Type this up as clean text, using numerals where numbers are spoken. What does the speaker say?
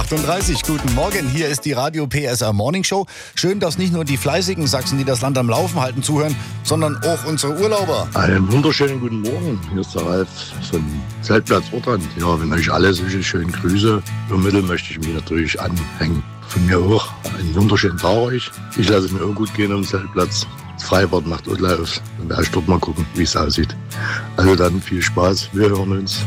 8:38 Guten Morgen, hier ist die Radio PSR Morning Show. Schön, dass nicht nur die fleißigen Sachsen, die das Land am Laufen halten, zuhören, sondern auch unsere Urlauber. Einen wunderschönen guten Morgen. Hier ist der Ralf von Zeltplatz Ortrand. Ja, wenn euch alle solche schönen Grüße übermitteln, möchte ich mich natürlich anhängen. Von mir auch einen wunderschönen Tag euch. Ich lasse es mir auch gut gehen am Zeltplatz. Das Freibad macht auch gleich auf. Dann werde ich dort mal gucken, wie es aussieht. Also dann viel Spaß. Wir hören uns.